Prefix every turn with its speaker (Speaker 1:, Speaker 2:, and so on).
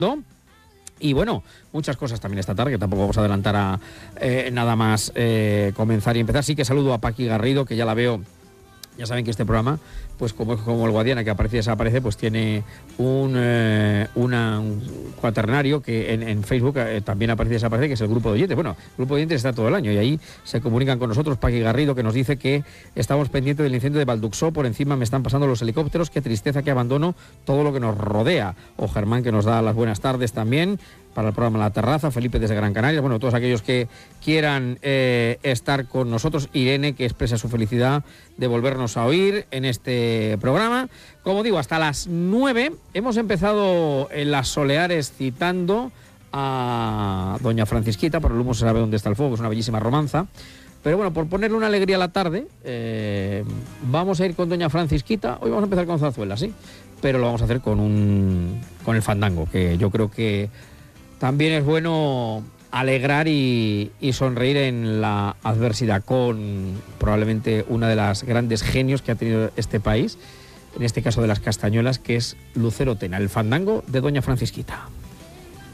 Speaker 1: Y bueno, muchas cosas también esta tarde, que tampoco vamos a adelantar a nada más comenzar y empezar. Sí que saludo a Paqui Garrido, que ya la veo. Ya saben que este programa, pues como el Guadiana, que aparece y desaparece, pues tiene un cuaternario que en Facebook también aparece y desaparece, que es el Grupo de Oyentes. Bueno, el Grupo de Oyentes está todo el año y ahí se comunican con nosotros. Paqui Garrido, que nos dice que estamos pendientes del incendio de Valduxó, por encima me están pasando los helicópteros, qué tristeza, que abandono todo lo que nos rodea. O Germán, que nos da las buenas tardes también para el programa La Terraza, Felipe desde Gran Canaria, bueno, todos aquellos que quieran estar con nosotros, Irene, que expresa su felicidad de volvernos a oír en este programa. Como digo, hasta las 9 hemos empezado en las Soleares citando a doña Francisquita, por el humo se sabe dónde está el fuego, es una bellísima romanza. Pero bueno, por ponerle una alegría a la tarde, vamos a ir con doña Francisquita. Hoy vamos a empezar con zarzuela, sí, pero lo vamos a hacer con el fandango, que yo creo que también es bueno alegrar y sonreír en la adversidad, con probablemente una de las grandes genios que ha tenido este país, en este caso de las castañuelas, que es Lucero Tena, el fandango de doña Francisquita.